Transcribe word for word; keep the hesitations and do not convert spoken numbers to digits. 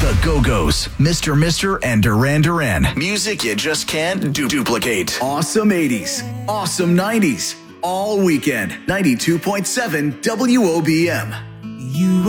The Go-Go's, Mister Mister and Duran Duran. Music you just can't du- duplicate. Awesome eighties, awesome nineties, all weekend. ninety-two point seven W O B M. You